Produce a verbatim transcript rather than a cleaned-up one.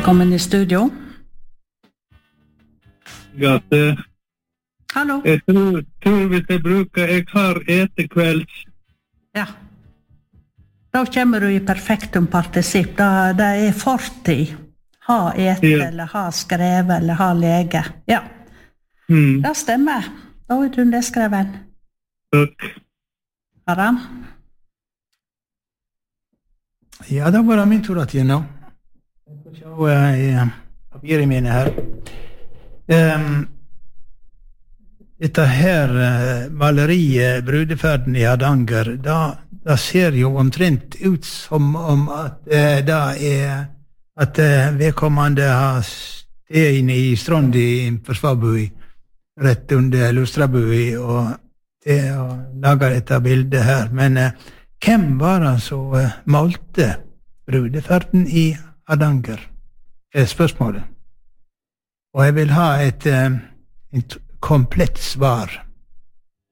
Velkommen i studio. Gatte. Hallo. Jeg tror, tror hvis jeg bruker, jeg har etekvelds. Ja. Da kommer du i perfektum partisipp. Da, det er fortid. Ha ete, Ja. eller ha skrevet, eller ha lege. Ja. Mm. Det stemmer. Da er du nedskreven. Takk. Aram? Ja, da var det min tur at jeg nå. Jeg får se i papiret mine her. Um, dette her uh, maleriet, Brudeferden i Hardanger, da, da ser jo omtrent ut som om at uh, det er at uh, vedkommende har sted inne i Strond i Forsvarbui, rett under Lustrabui, og det har laget dette bildet her. Men uh, hvem var det som uh, malte Brudeferden i Hardanger? Er spørsmålet. Og jeg vil ha et, uh, et komplett svar.